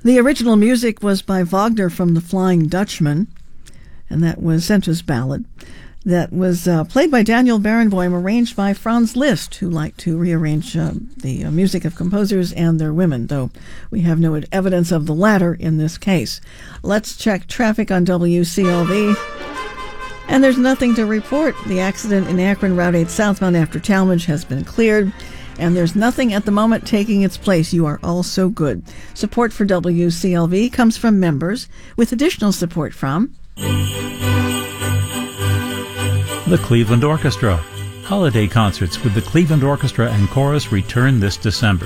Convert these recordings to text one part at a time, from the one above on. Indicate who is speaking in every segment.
Speaker 1: The original music was by Wagner from The Flying Dutchman, and that was Sentra's Ballad. That was played by Daniel Barenboim, arranged by Franz Liszt, who liked to rearrange the music of composers and their women, though we have no evidence of the latter in this case. Let's check traffic on WCLV. And there's nothing to report. The accident in Akron Route 8 southbound after Talmadge has been cleared, and there's nothing at the moment taking its place. You are all so good. Support for WCLV comes from members, with additional support from
Speaker 2: the Cleveland Orchestra. Holiday concerts with the Cleveland Orchestra and Chorus return this December.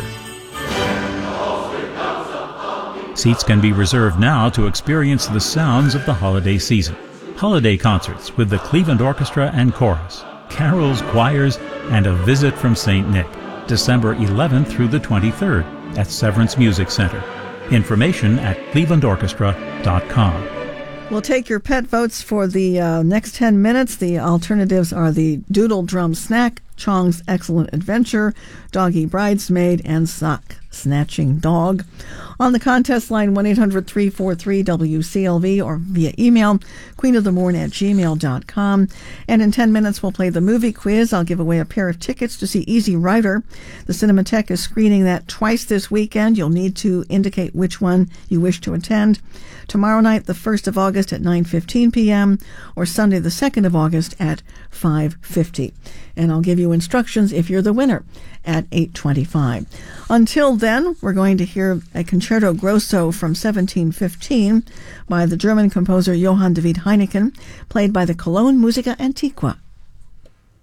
Speaker 2: Seats can be reserved now to experience the sounds of the holiday season. Holiday concerts with the Cleveland Orchestra and Chorus, carols, choirs, and a visit from St. Nick, December 11th through the 23rd at Severance Music Center. Information at clevelandorchestra.com.
Speaker 1: We'll take your pet votes for the next 10 minutes. The alternatives are the Doodle Drum Snack, Chong's Excellent Adventure, Doggy Bridesmaid, and Sock Snatching Dog. On the contest line, 1-800-343-WCLV, or via email, queenofthemorn@gmail.com. And in 10 minutes, we'll play the movie quiz. I'll give away a pair of tickets to see Easy Rider. The Cinematheque is screening that twice this weekend. You'll need to indicate which one you wish to attend. Tomorrow night, the 1st of August at 9:15 p.m., or Sunday, the 2nd of August at 5:50. And I'll give you instructions if you're the winner at 8:25. Until then, we're going to hear a Concerto Grosso from 1715 by the German composer Johann David Heineken, played by the Cologne Musica Antiqua.